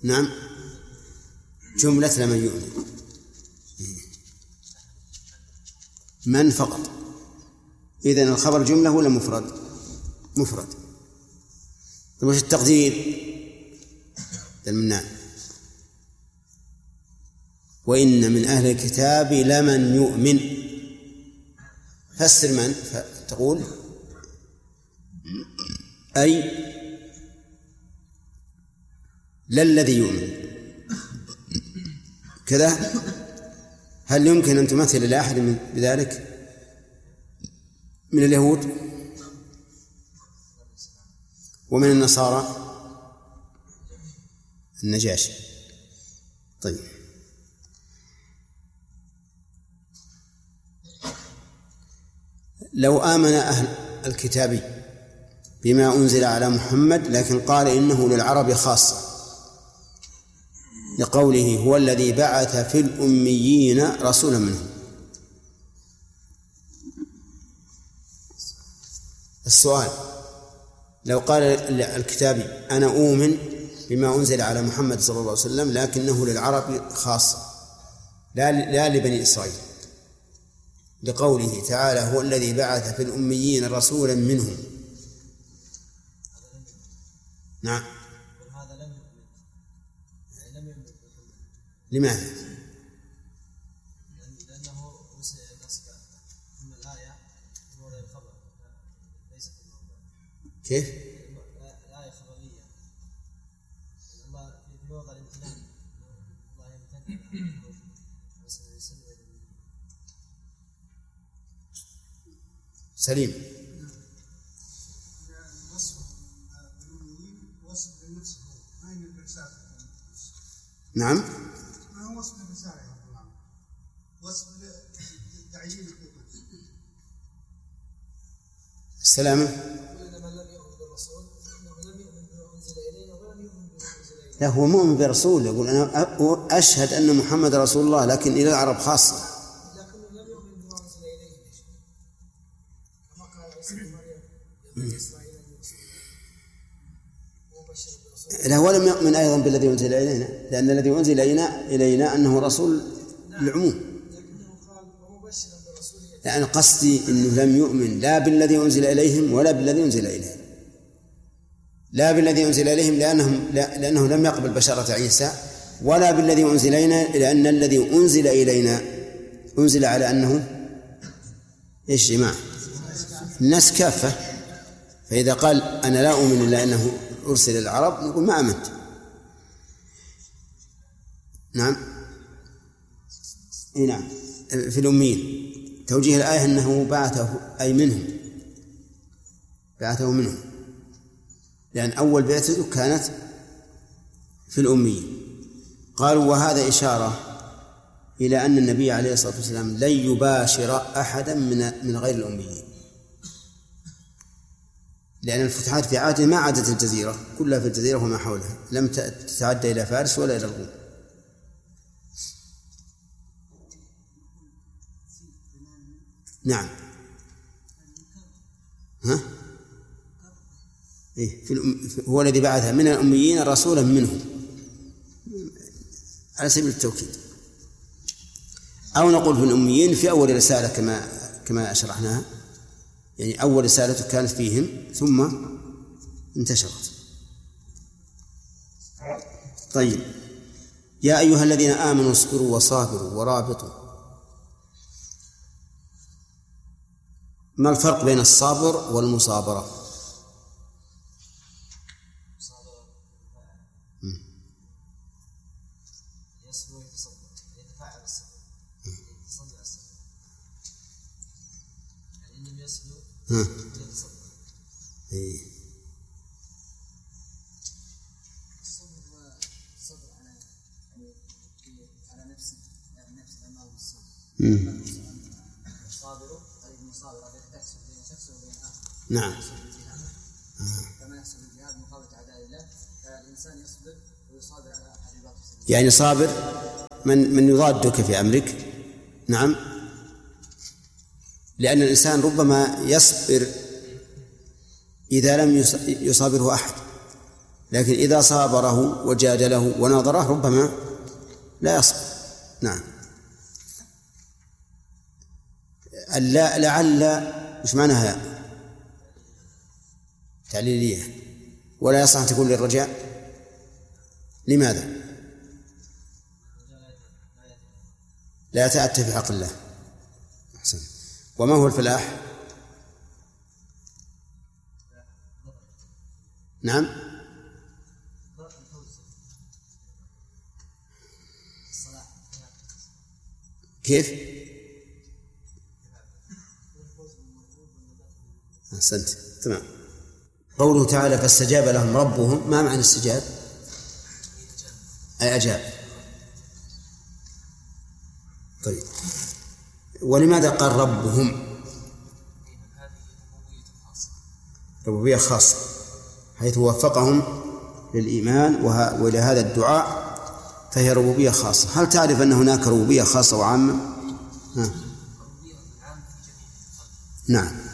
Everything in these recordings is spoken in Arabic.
نعم، جملة لمن يؤمن، من فقط. إذن الخبر جملة ولا مفرد؟ مفرد. طيب وش التقدير؟ نعم، وإن من أهل الكتاب لمن يؤمن. فسر من، فتقول أي لا الذي يؤمن كذا. هل يمكن أن تمثل إلى أحد بذلك من اليهود ومن النصارى؟ النجاشي. طيب لو آمن أهل الكتاب بما أنزل على محمد لكن قال إنه للعرب خاصة، لقوله هو الذي بعث في الأميين رسولا منهم. السؤال: لو قال الكتابي أنا أؤمن بما أنزل على محمد صلى الله عليه وسلم لكنه للعرب خاصة لا لبني إسرائيل، لقوله تعالى هو الذي بعث في الأميين رسولا منهم. نعم، لماذا؟ لأنه ثم الآية موضع الخبر ليس في الموضع. كيف؟ الآية خبرية، الله في موضع الامتنان، الله يمتن سليم. نعم، ما هو وصف الرسالة يا رب العالمين، وصف التعيين. السلامة. لا، هو مؤمن برسول، يقول أنا أشهد أن محمد رسول الله لكن إلى العرب خاصة. لكنه لم يؤمن بما أنزل إليه، كما قال عيسى بن مريم لا، ولم يؤمن أيضا بالذي أنزل إلينا، لأن الذي أنزل إلينا أنه رسول العموم. يعني قصدي أنه لم يؤمن لا بالذي أنزل إليهم ولا بالذي أنزل إليهم. لا بالذي أنزل إليهم لأنه لم يقبل بشارة عيسى، ولا بالذي أنزل إلينا لأن الذي أنزل إلينا أنزل على أنه إيش جماعة الناس كافة. فإذا قال أنا لا أؤمن إلا أنه أرسل العرب نقول ما أمنت. نعم. إيه نعم، في الأمين توجيه الآية أنه بعثه أي منهم، بعثه منهم، لأن أول بعثته كانت في الأمين. قالوا وهذا إشارة إلى أن النبي عليه الصلاة والسلام لن يباشر أحدا من غير الأميين، لأن الفتوحات في عهده ما عادت الجزيرة كلها، في الجزيرة وما حولها لم تتعدى إلى فارس ولا إلى الروم. نعم. ها؟ إيه، هو الذي بعث من الأميين رسولا منهم على سبيل التوكيد، أو نقول في الأميين في أول رسالة كما شرحناها، يعني أول رسالة كانت فيهم ثم انتشرت. طيب يا أيها الذين آمنوا اصبروا وصابروا ورابطوا. ما الفرق بين الصابر والمصابرة؟ إيه. الصبر على نفسه أمام الصبر. الصابر أي المصابرة بين شخص وبين آخر. نعم. كما يحصل الجهاد مقابلة أعداء الله، فالإنسان يصبر ويصابر على أحد الباطل. يعني صابر من يضادك في أمرك. نعم، لأن الإنسان ربما يصبر إذا لم يصابره أحد، لكن إذا صابره وجادله وناظره ربما لا يصبر. نعم. لعل إيش معناها؟ تعليلية، ولا يصح أن تكون للرجاء. لماذا؟ لا يتأتى في حق الله. أحسن. وما هو الفلاح؟ نعم. كيف؟ أحسنت. تمام. قوله تعالى فاستجاب لهم ربهم، ما معنى استجاب؟ أي أجاب. طيب، ولماذا قال ربهم؟ ربوبية خاصة، حيث وفقهم للإيمان ولهذا الدعاء، فهي ربوبية خاصة. هل تعرف أن هناك ربوبية خاصة وعامة؟ نعم.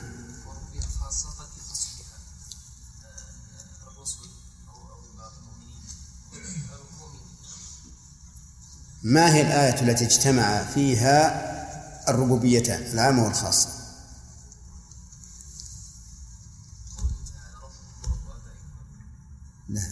ما هي الآية التي اجتمع فيها الربوبيتان العامة والخاصة؟ لا.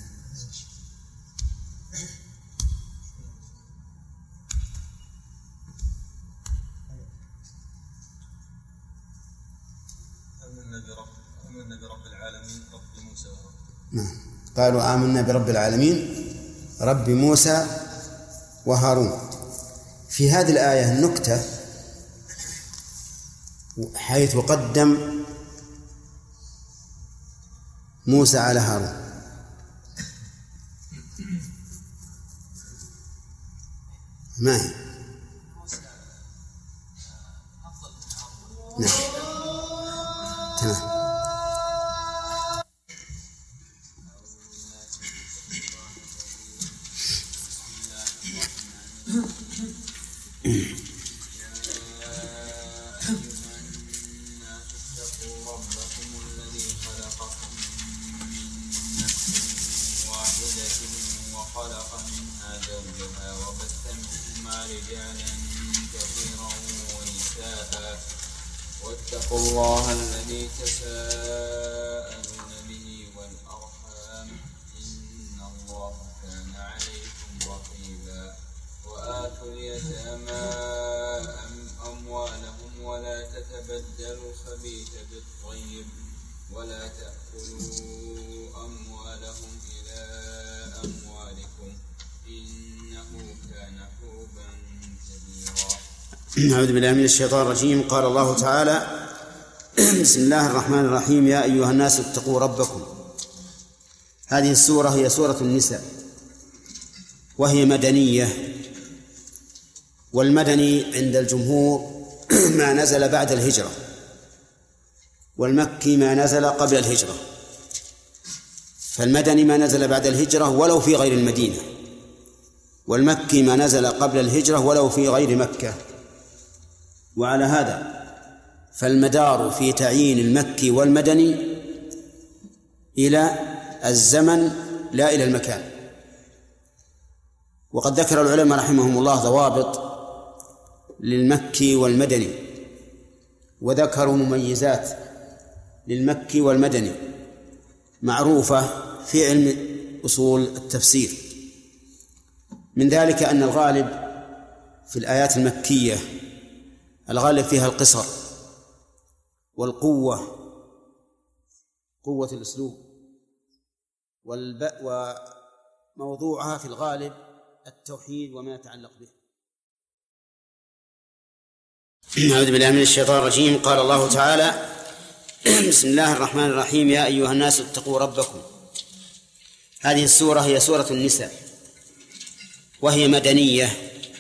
آمنا برب العالمين رب موسى وهارون. نعم. قالوا آمنا برب العالمين رب موسى وهارون. في هذه الآية النكتة حيث قدم موسى على هارون. ما هي؟ نعم. تمام. واتقوا الله الذي تساءلون به والأرحام إن الله كان عليكم رقيبا. وآتوا اليتامى أموالهم ولا تتبدلوا الخبيث بالطيب ولا تأكلوا أموالهم إلى أموالكم إنه كان حوبا كبيرا. أعوذ بالله من الشيطان الرجيم. قال الله تعالى بسم الله الرحمن الرحيم يا أيها الناس اتقوا ربكم. هذه السورة هي سورة النساء، وهي مدنية، والمدني عند الجمهور ما نزل بعد الهجرة، والمكي ما نزل قبل الهجرة. فالمدني ما نزل بعد الهجرة ولو في غير المدينة، والمكي ما نزل قبل الهجرة ولو في غير مكة. وعلى هذا فالمدار في تعيين المكي والمدني إلى الزمن لا إلى المكان. وقد ذكر العلماء رحمهم الله ضوابط للمكي والمدني، وذكروا مميزات للمكي والمدني معروفة في علم أصول التفسير. من ذلك أن الغالب في الآيات المكية الغالب فيها القصر والقوة، قوة الأسلوب، وموضوعها في الغالب التوحيد وما يتعلق به. أعوذ بالله من الشيطان الرجيم. قال الله تعالى بسم الله الرحمن الرحيم يا أيها الناس اتقوا ربكم. هذه السورة هي سورة النساء، وهي مدنية،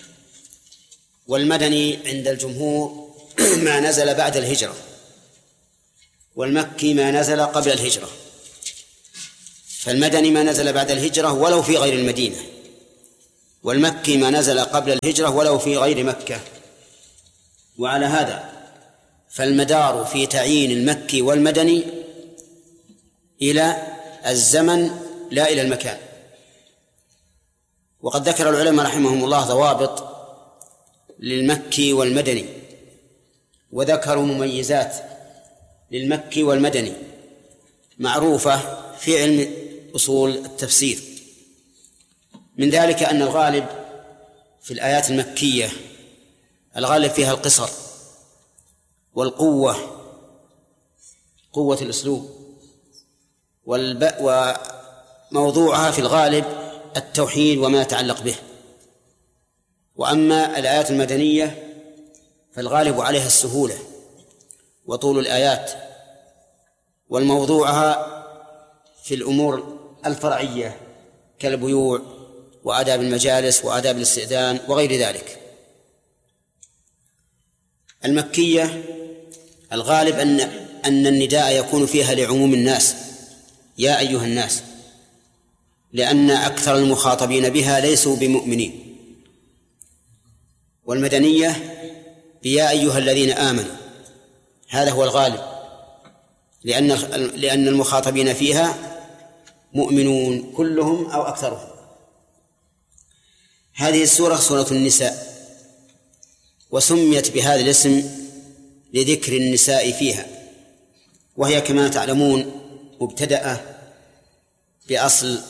والمدني عند الجمهور ما نزل بعد الهجرة، والمكي ما نزل قبل الهجرة. فالمدني ما نزل بعد الهجرة ولو في غير المدينة، والمكي ما نزل قبل الهجرة ولو في غير مكة. وعلى هذا فالمدار في تعيين المكي والمدني إلى الزمن لا إلى المكان. وقد ذكر العلماء رحمهم الله ضوابط للمكي والمدني، وذكروا مميزات للمكي والمدني معروفة في علم أصول التفسير. من ذلك أن الغالب في الآيات المكية الغالب فيها القصر والقوة، قوة الأسلوب، وموضوعها في الغالب التوحيد وما يتعلق به. وأما الآيات المدنية فالغالب عليها السهولة وطول الآيات، والموضوعها في الأمور الفرعية كالبيوع وآداب المجالس وآداب الاستئذان وغير ذلك. المكية الغالب أن النداء يكون فيها لعموم الناس، يا أيها الناس، لأن أكثر المخاطبين بها ليسوا بمؤمنين. والمدنية بيا أيها الذين آمنوا، هذا هو الغالب، لأن المخاطبين فيها مؤمنون كلهم أو أكثرهم. هذه السورة سورة النساء، وسميت بهذا الاسم لذكر النساء فيها، وهي كما تعلمون مبتدأة بأصل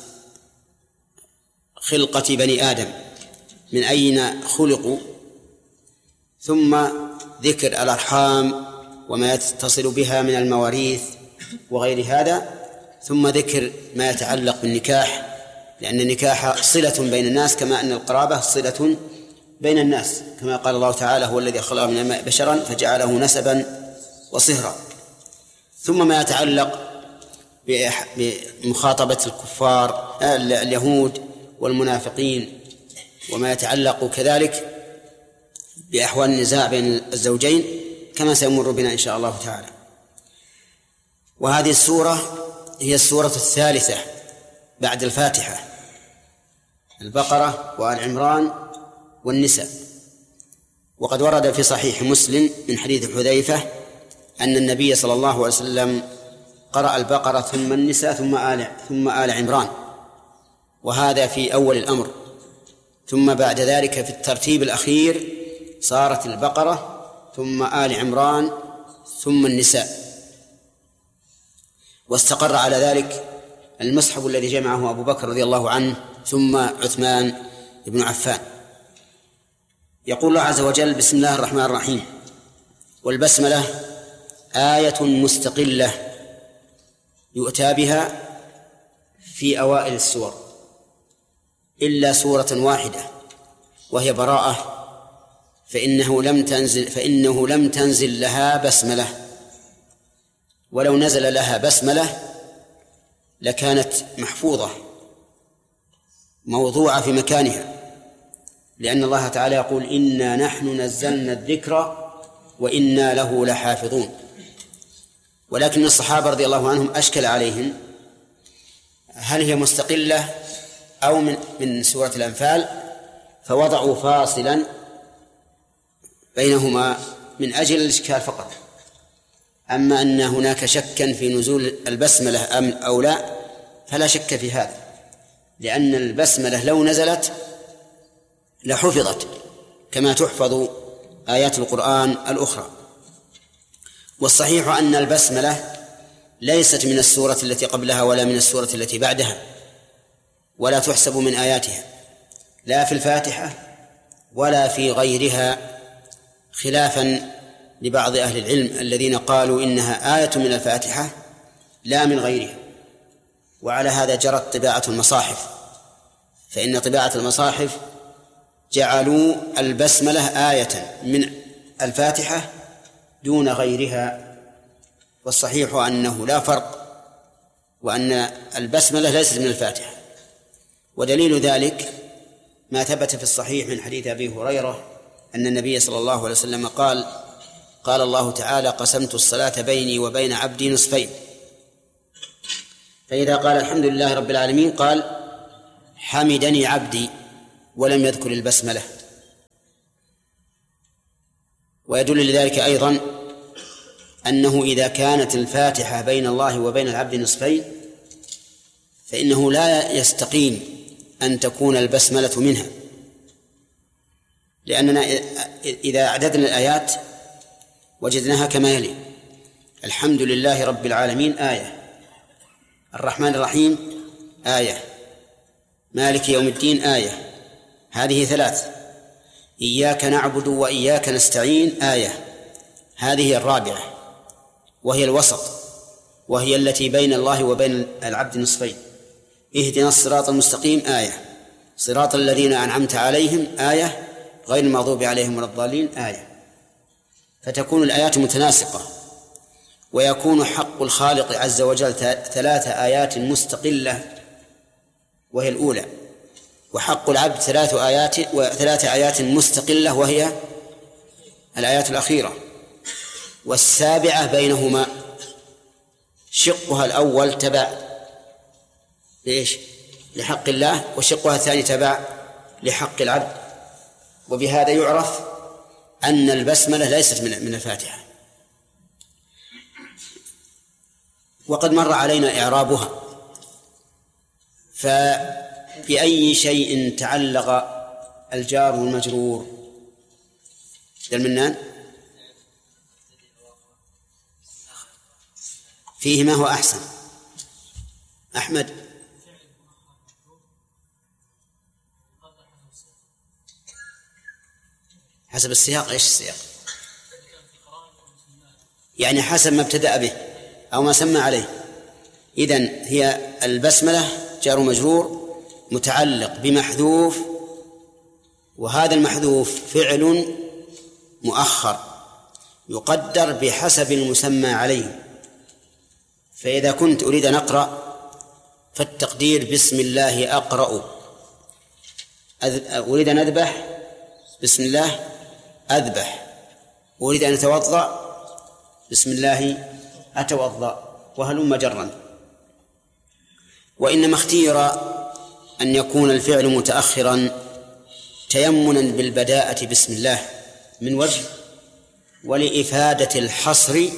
خلقة بني آدم، من أين خلقوا، ثم ذكر الأرحام وما يتصل بها من المواريث وغير هذا، ثم ذكر ما يتعلق بالنكاح، لأن النكاح صلة بين الناس كما أن القرابة صلة بين الناس، كما قال الله تعالى: هو الذي خلق من الماء بشرا فجعله نسبا وصهرا. ثم ما يتعلق بمخاطبة الكفار اليهود والمنافقين، وما يتعلق كذلك بأحوال النزاع بين الزوجين كما سيمر بنا إن شاء الله تعالى. وهذه السورة هي السورة الثالثة بعد الفاتحة، البقرة وآل عمران والنساء. وقد ورد في صحيح مسلم من حديث حذيفة أن النبي صلى الله عليه وسلم قرأ البقرة ثم النساء ثم آل عمران، وهذا في أول الأمر. ثم بعد ذلك في الترتيب الأخير صارت البقرة ثم آل عمران ثم النساء. واستقر على ذلك المصحف الذي جمعه أبو بكر رضي الله عنه ثم عثمان بن عفان. يقول الله عز وجل: بسم الله الرحمن الرحيم. والبسملة آية مستقلة يؤتى بها في أوائل السور إلا سورة واحدة وهي براءة، فإنه لم تنزل لها بسملة، ولو نزل لها بسملة لكانت محفوظة موضوعة في مكانها، لأن الله تعالى يقول: إنا نحن نزلنا الذكر وإنا له لحافظون. ولكن الصحابة رضي الله عنهم أشكل عليهم هل هي مستقلة أو من سورة الأنفال، فوضعوا فاصلا بينهما من أجل الإشكال فقط. أما أن هناك شكا في نزول البسملة أم أو لا فلا شك في هذا، لأن البسملة لو نزلت لحفظت كما تحفظ آيات القرآن الأخرى. والصحيح أن البسملة ليست من السورة التي قبلها ولا من السورة التي بعدها، ولا تحسب من آياتها لا في الفاتحة ولا في غيرها، خلافا لبعض أهل العلم الذين قالوا إنها آية من الفاتحة لا من غيرها. وعلى هذا جرت طباعة المصاحف، فإن طباعة المصاحف جعلوا البسملة آية من الفاتحة دون غيرها، والصحيح أنه لا فرق، وأن البسملة ليست من الفاتحة. ودليل ذلك ما ثبت في الصحيح من حديث أبي هريرة أن النبي صلى الله عليه وسلم قال الله تعالى: قسمت الصلاة بيني وبين عبدي نصفين، فإذا قال الحمد لله رب العالمين قال: حمدني عبدي، ولم يذكر البسملة. ويدل لذلك أيضا أنه إذا كانت الفاتحة بين الله وبين العبد نصفين فإنه لا يستقيم أن تكون البسملة منها، لأننا إذا أعددنا الآيات وجدناها كما يلي: الحمد لله رب العالمين آية، الرحمن الرحيم آية، مالك يوم الدين آية، هذه 3. إياك نعبد وإياك نستعين آية، هذه 4، وهي الوسط، وهي التي بين الله وبين العبد نصفين. اهدنا الصراط المستقيم آية، صراط الذين أنعمت عليهم آية، غير المغضوب عليهم ولا الضالين آية. فتكون الآيات متناسقة، ويكون حق الخالق عز وجل 3 آيات مستقلة وهي الأولى، وحق العبد 3 آيات مستقلة وهي الآيات الأخيرة، والسابعة بينهما شقها الأول تبع لحق الله، وشقها الثاني تبع لحق العبد. وبهذا يعرف أن البسملة ليست من الفاتحة. وقد مر علينا إعرابها، فبأي شيء تعلق الجار والمجرور؟ المنان فيه ما هو أحسن. أحمد حسب السياق. إيش السياق؟ يعني حسب ما ابتدأ به أو ما سمى عليه. إذن هي البسملة جار مجرور متعلق بمحذوف، وهذا المحذوف فعل مؤخر يقدر بحسب المسمى عليه. فإذا كنت أريد أن أقرأ فالتقدير بسم الله أقرأ، أريد أن أذبح بسم الله أذبح، أريد أن أتوضأ بسم الله أتوضأ، وهلم جرا. وإنما اختير أن يكون الفعل متأخرا تيمنا بالبداءة بسم الله من وجه، ولإفادة الحصر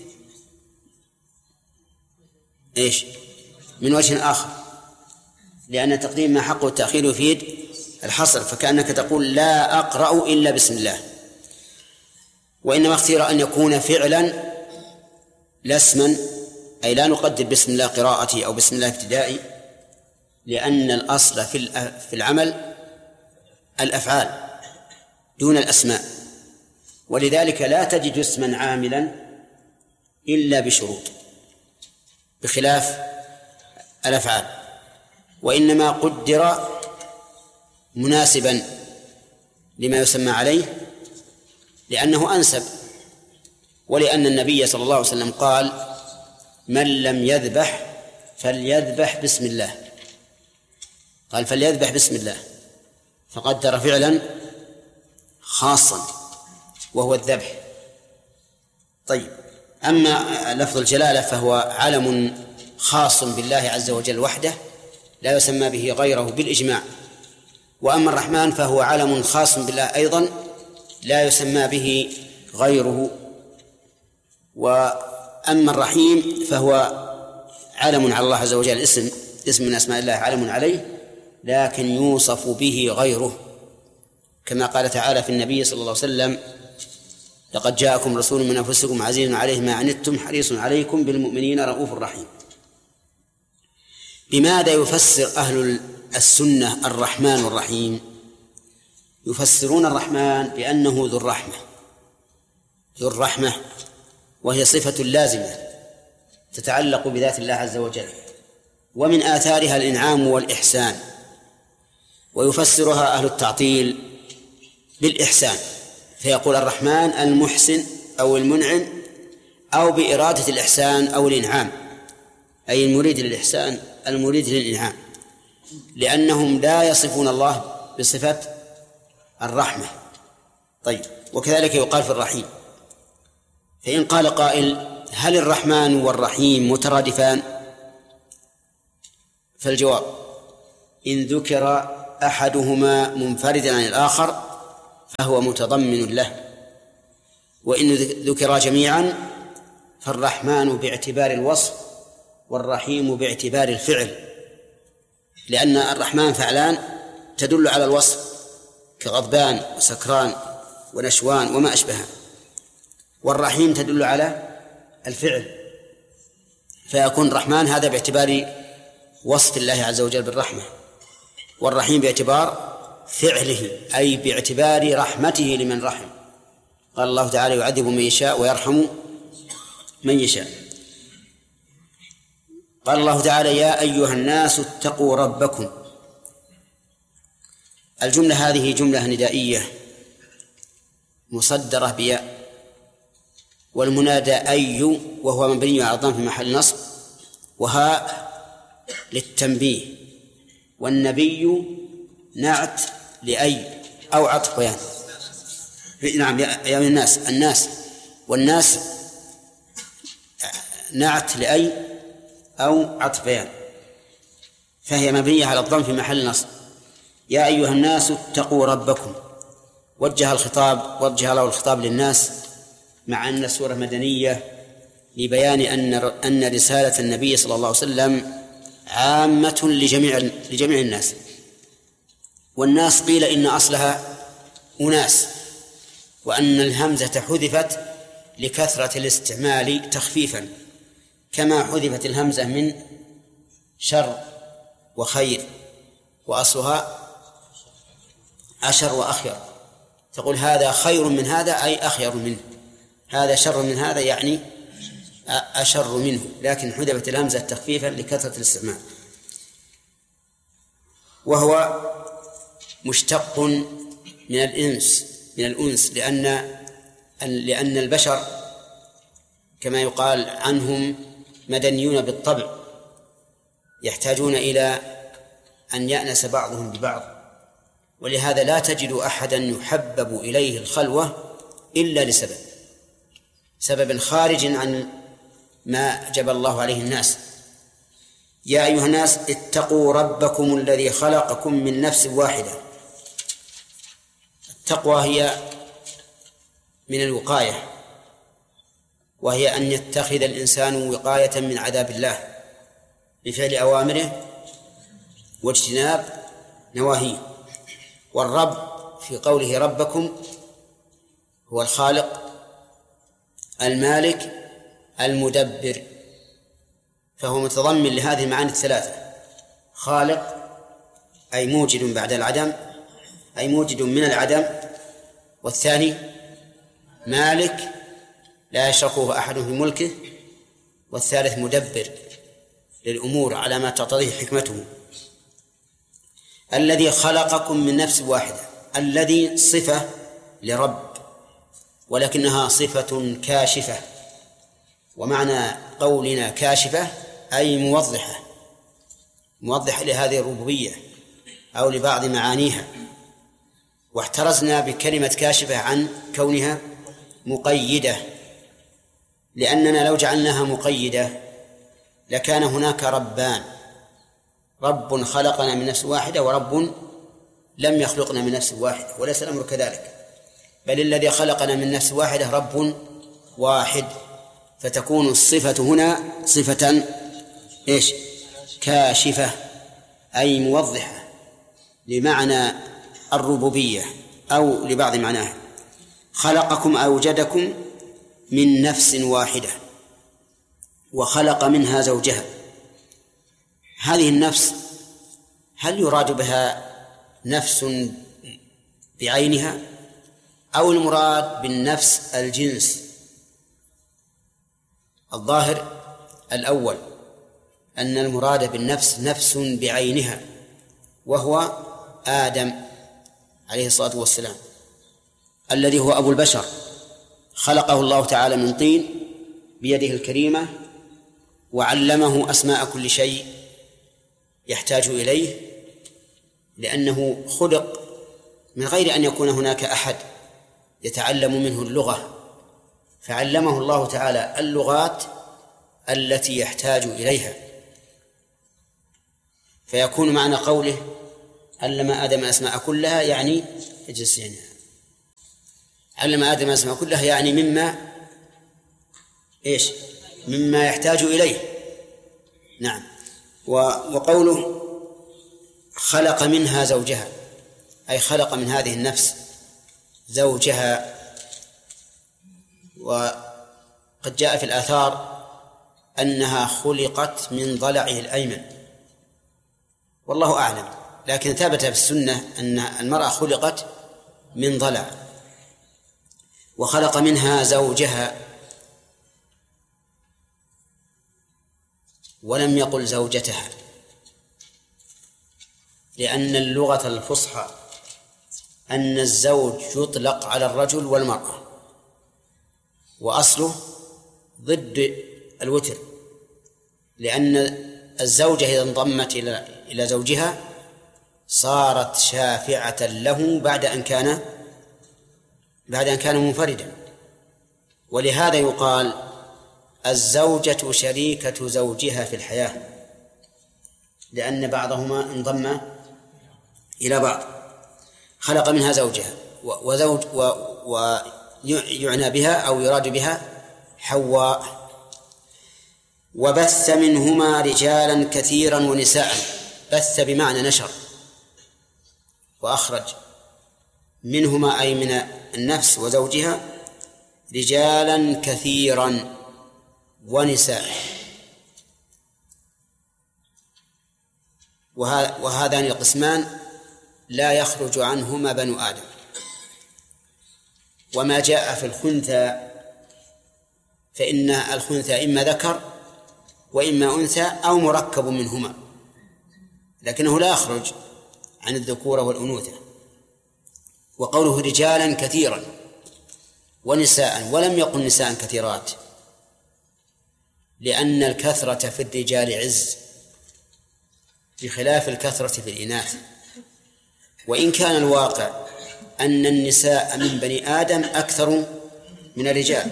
من وجه آخر، لأن تقديم ما حقه التأخير يفيد الحصر، فكأنك تقول لا أقرأ إلا بسم الله. وإنما اختير أن يكون فعلا لا اسما، أي لا نقدر بسم الله قراءتي أو بسم الله ابتدائي، لأن الأصل في العمل الأفعال دون الأسماء، ولذلك لا تجد اسما عاملا إلا بشروط بخلاف الأفعال. وإنما قدر مناسبا لما يسمى عليه لأنه أنسب، ولأن النبي صلى الله عليه وسلم قال: من لم يذبح فليذبح بسم الله. قال فليذبح بسم الله، فقدر فعلا خاصا وهو الذبح. طيب، أما لفظ الجلالة فهو علم خاص بالله عز وجل وحده لا يسمى به غيره بالإجماع. وأما الرحمن فهو علم خاص بالله أيضا لا يسمى به غيره. وأما الرحيم فهو علم على الله عز وجل، اسم من أسماء الله علم عليه، لكن يوصف به غيره، كما قال تعالى في النبي صلى الله عليه وسلم: لقد جاءكم رسول من أنفسكم عزيز عليه ما عنتم حريص عليكم بالمؤمنين رؤوف رحيم. بماذا يفسر أهل السنة الرحمن والرحيم؟ يفسرون الرحمن بأنه ذو الرحمة، ذو الرحمة، وهي صفة لازمة تتعلق بذات الله عز وجل، ومن آثارها الإنعام والإحسان. ويفسرها أهل التعطيل بالإحسان، فيقول الرحمن المحسن أو المنعم، أو بإرادة الإحسان أو الإنعام، أي المريد للإحسان المريد للإنعام، لأنهم لا يصفون الله بصفة الرحمة. طيب، وكذلك يقال في الرحيم. فإن قال قائل: هل الرحمن والرحيم مترادفان؟ فالجواب: إن ذكر أحدهما منفردا عن الآخر فهو متضمن له، وإن ذكر جميعا فالرحمن باعتبار الوصف والرحيم باعتبار الفعل، لأن الرحمن فعلان تدل على الوصف كغضبان وسكران ونشوان وما أشبهها، والرحيم تدل على الفعل، فيكون الرحمن هذا باعتبار وصف الله عز وجل بالرحمة، والرحيم باعتبار فعله أي باعتبار رحمته لمن رحم. قال الله تعالى يعذب من يشاء ويرحم من يشاء. قال الله تعالى يا أيها الناس اتقوا ربكم. الجملة هذه جملة ندائية مصدرة بياء، والمنادى أي وهو مبني على الضم في محل نصب، وهاء للتنبيه، والنبي نعت لأي أو عطف بيان. نعم يا الناس والناس نعت لأي أو عطف بيان، فهي مبنية على الضم في محل نصب. يا أيها الناس اتقوا ربكم، وجه له الخطاب للناس، مع أن السورة مدنية لبيان أن رسالة النبي صلى الله عليه وسلم عامة لجميع الناس. والناس قيل إن أصلها أناس، وأن الهمزة حذفت لكثرة الاستعمال تخفيفا، كما حذفت الهمزة من شر وخير، وأصلها أشر وأخير، تقول هذا خير من هذا أي أخير منه، هذا شر من هذا يعني أشر منه، لكن حذفت الهمزة تخفيفا لكثرة الاستعمال. وهو مشتق من الأنس لأن البشر كما يقال عنهم مدنيون بالطبع، يحتاجون إلى أن يأنس بعضهم ببعض، ولهذا لا تجد أحدا يحبب إليه الخلوة إلا لسبب خارج عن ما جبل الله عليه الناس. يا أيها الناس اتقوا ربكم الذي خلقكم من نفس واحدة. التقوى هي من الوقاية، وهي أن يتخذ الإنسان وقاية من عذاب الله بفعل أوامره واجتناب نواهيه. والرب في قوله ربكم هو الخالق المالك المدبر، فهو متضمن لهذه المعاني الثلاثة: خالق أي موجد بعد العدم أي موجد من العدم، والثاني مالك لا يشركه أحد في ملكه، والثالث مدبر للأمور على ما تقتضيه حكمته. الذي خلقكم من نفس واحدة، الذي صفة لرب ولكنها صفة كاشفة، ومعنى قولنا كاشفة أي موضحة لهذه الربوبية أو لبعض معانيها. واحترزنا بكلمة كاشفة عن كونها مقيدة، لأننا لو جعلناها مقيدة لكان هناك ربان: رب خلقنا من نفس واحدة ورب لم يخلقنا من نفس واحدة، وليس الأمر كذلك، بل الذي خلقنا من نفس واحدة رب واحد، فتكون الصفة هنا صفة كاشفة أي موضحة لمعنى الربوبية أو لبعض معناها. خلقكم أوجدكم من نفس واحدة وخلق منها زوجها. هذه النفس هل يراد بها نفس بعينها أو المراد بالنفس الجنس؟ الظاهر الأول، أن المراد بالنفس نفس بعينها، وهو آدم عليه الصلاة والسلام الذي هو أبو البشر، خلقه الله تعالى من طين بيده الكريمة، وعلمه أسماء كل شيء يحتاج إليه، لأنه خلق من غير أن يكون هناك أحد يتعلم منه اللغة، فعلمه الله تعالى اللغات التي يحتاج إليها. فيكون معنى قوله علم آدم الأسماء كلها يعني علم آدم الأسماء كلها يعني مما يحتاج إليه. نعم. وقوله خلق منها زوجها، أي خلق من هذه النفس زوجها. وقد جاء في الآثار أنها خلقت من ضلعه الأيمن، والله أعلم، لكن ثبت في السنة أن المرأة خلقت من ضلع. وخلق منها زوجها، ولم يقل زوجتها، لأن اللغة الفصحى أن الزوج يطلق على الرجل والمرأة، وأصله ضد الوتر، لأن الزوجة إذا انضمت إلى زوجها صارت شافعة له بعد أن كان منفردا. ولهذا يقال الزوجة شريكة زوجها في الحياة، لأن بعضهما انضم إلى بعض. خلق منها زوجها ويعنى بها أو يراد بها حواء. وبث منهما رجالا كثيرا ونساء. بث بمعنى نشر، وأخرج منهما أي من النفس وزوجها رجالا كثيرا ونساء. وهذان القسمان لا يخرج عنهما بنو آدم. وما جاء في الخنثى فإن الخنثى إما ذكر وإما أنثى أو مركب منهما، لكنه لا يخرج عن الذكورة والأنوثة. وقوله رجالا كثيرا ونساء، ولم يقل نساء كثيرات، لأن الكثرة في الرجال عز بخلاف الكثرة في الإناث. وإن كان الواقع أن النساء من بني آدم أكثر من الرجال،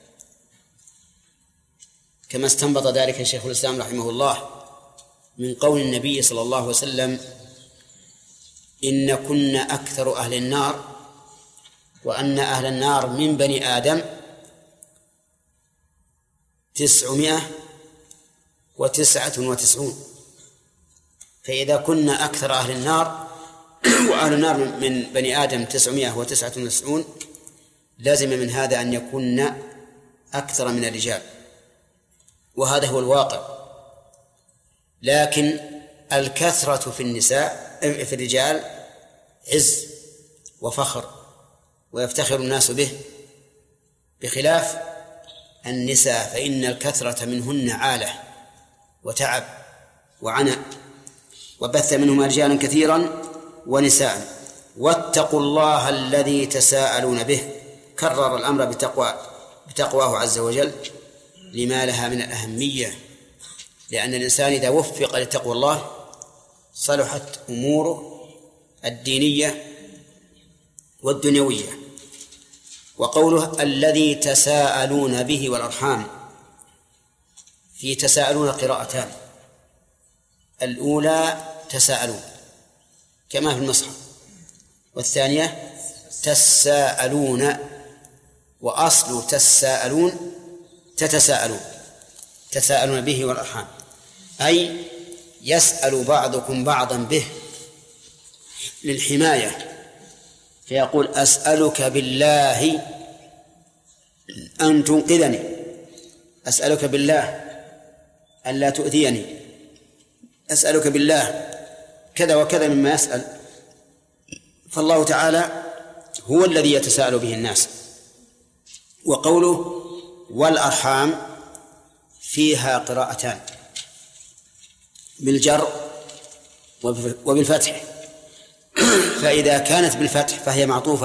كما استنبط ذلك شيخ الإسلام رحمه الله من قول النبي صلى الله عليه وسلم: إن كن أكثر أهل النار، وأن أهل النار من بني آدم 999. فإذا كنا أكثر أهل النار وأهل النار من بني آدم 999 لازم من هذا أن يكون أكثر من الرجال، وهذا هو الواقع. لكن الكثرة في النساء في الرجال عز وفخر ويفتخر الناس به، بخلاف النساء فإن الكثرة منهن عالة وتعب وعناء. وبث منهما رجالا كثيرا ونساء واتقوا الله الذي تساءلون به. كرر الأمر بتقواه عز وجل لما لها من الأهمية، لأن الإنسان إذا وفق لتقوى الله صلحت أموره الدينية والدنيوية. وقوله الذي تساءلون به والأرحام، في تساءلون قراءتان: الأولى تساءلون كما في المصحف، والثانية تساءلون، وأصل تساءلون تساءلون به والأرحام، أي يسأل بعضكم بعضا به للحماية، فيقول أسألك بالله أن تنقذني، أسألك بالله ألا تؤذيني، أسألك بالله كذا وكذا مما يسأل. فالله تعالى هو الذي يتساءل به الناس. وقوله والأرحام فيها قراءتان، بالجر وبالفتح، فإذا كانت بالفتح فهي معطوفة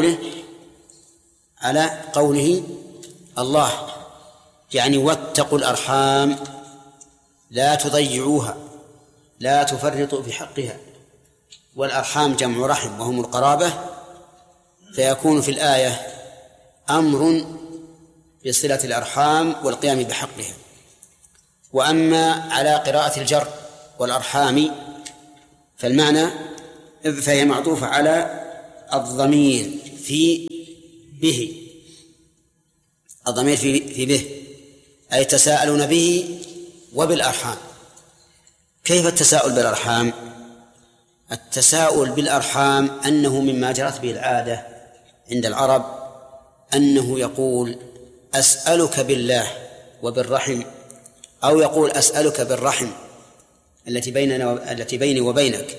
على قوله الله، يعني واتقوا الأرحام لا تضيعوها لا تفرطوا في حقها. والأرحام جمع رحم وهم القرابة، فيكون في الآية أمر بصلة الأرحام والقيام بحقها. وأما على قراءة الجر والأرحام فالمعنى فهي معطوفة على الضمير في به، الضمير في به، أي تساءلون به وبالأرحام. كيف التساؤل بالأرحام؟ التساؤل بالأرحام أنه مما جرت به العادة عند العرب أنه يقول أسألك بالله وبالرحم، أو يقول أسألك بالرحم التي بيني وبينك،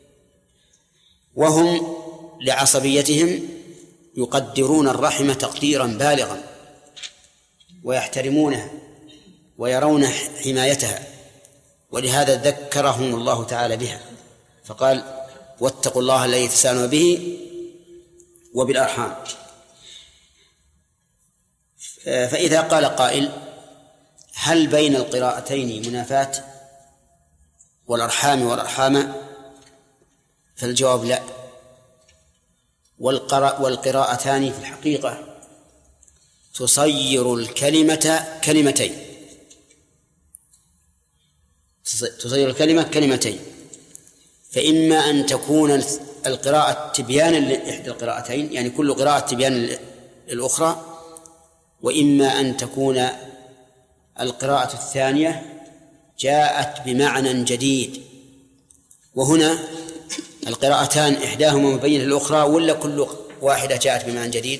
وهم لعصبيتهم يقدرون الرحم تقديرا بالغا ويحترمونها ويرون حمايتها، ولهذا ذكرهم الله تعالى بها فقال واتقوا الله الذي تساءلون به وبالأرحام. فإذا قال قائل هل بين القراءتين منافاة والأرحام والأرحام؟ فالجواب لا، والقراءتان في الحقيقة تصير الكلمة كلمتين، تصير الكلمة كلمتين، فإما أن تكون القراءة تبيانا لإحدى القراءتين، يعني كل قراءة تبيان للأخرى، وإما أن تكون القراءة الثانية جاءت بمعنى جديد. وهنا القراءتان إحداهما مبينة للأخرى ولا كل واحدة جاءت بمعنى جديد؟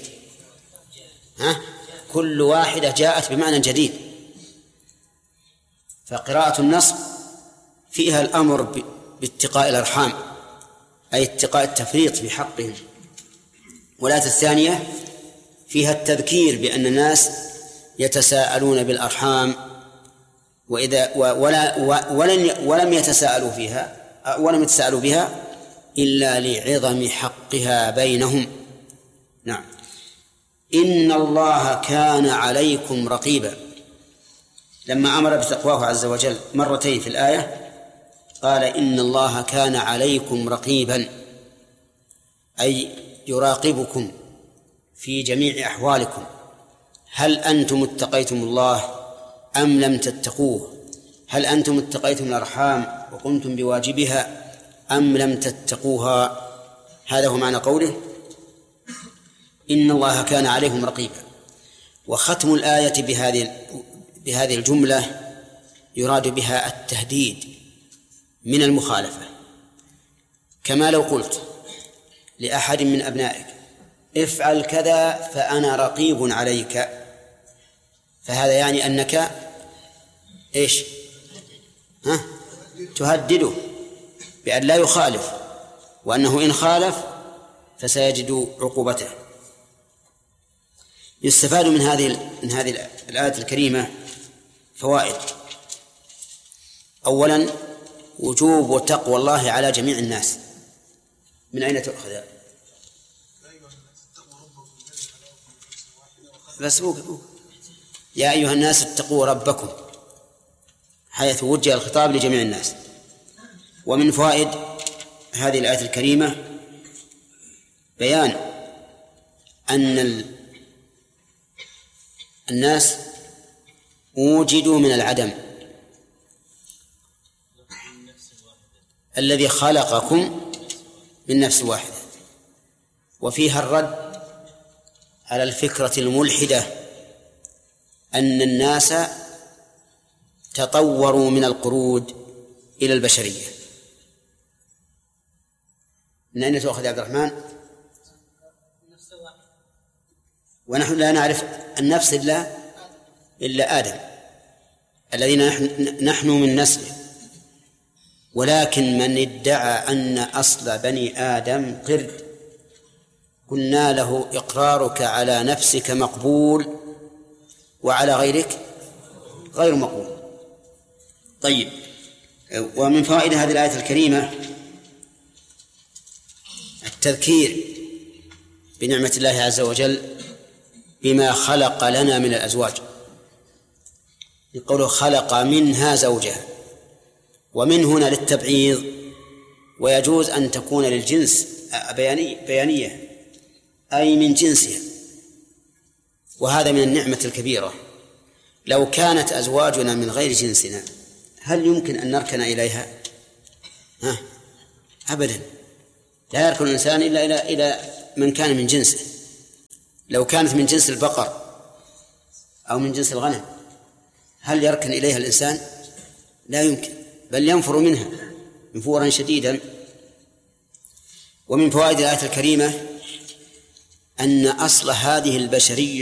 كل واحدة جاءت بمعنى جديد. فقراءة النصب فيها الأمر باتقاء الأرحام، أي اتقاء التفريط في حقهم، والآية الثانية فيها التذكير بأن الناس يتساءلون بالأرحام، وإذا ولم يتساءلوا فيها ولم يتساءلوا بها إلا لعظم حقها بينهم. نعم. إن الله كان عليكم رقيبا، لما أمر بتقواه عز وجل مرتين في الآية قال إن الله كان عليكم رقيبا، أي يراقبكم في جميع أحوالكم، هل أنتم اتقيتم الله أم لم تتقوه؟ هل أنتم اتقيتم الأرحام وقمتم بواجبها أم لم تتقوها؟ هذا هو معنى قوله إن الله كان عليهم رقيبا. وختم الآية بهذه الجملة يراد بها التهديد من المخالفة، كما لو قلت لأحد من أبنائك افعل كذا فأنا رقيب عليك، فهذا يعني أنك إيش؟ تهدده بأن لا يخالف، وأنه إن خالف فسيجد عقوبته. يستفاد من هذه الآية الكريمة فوائد. أولا وجوب وتقوى الله على جميع الناس. من أين تؤخذ؟ بس يا أيها الناس اتقوا ربكم، حيث وجه الخطاب لجميع الناس. ومن فوائد هذه الآية الكريمة بيان أن الناس وجدوا من العدم، الذي خلقكم من نفس واحدة، وفيها الرد على الفكرة الملحدة أن الناس تطوروا من القرود إلى البشرية. من أين تؤخذ يا عبد الرحمن؟ ونحن لا نعرف النفس إلا آدم الذين نحن من نسله، ولكن من ادعى أن أصل بني آدم قرد قلنا له إقرارك على نفسك مقبول وعلى غيرك غير مقبول. طيب، ومن فوائد هذه الآية الكريمة التذكير بنعمة الله عز وجل بما خلق لنا من الأزواج، يقول خلق منها زوجها، ومن هنا للتبعيض، ويجوز أن تكون للجنس بيانية أي من جنسها، وهذا من النعمة الكبيرة. لو كانت أزواجنا من غير جنسنا هل يمكن أن نركن إليها؟ أبدا، لا يركن الإنسان إلا إلى من كان من جنسه. لو كانت من جنس البقر أو من جنس الغنم هل يركن إليها الإنسان؟ لا يمكن، بل ينفر منها نفورا شديدا. ومن فوائد الآية الكريمة أن أصل هذه البشرية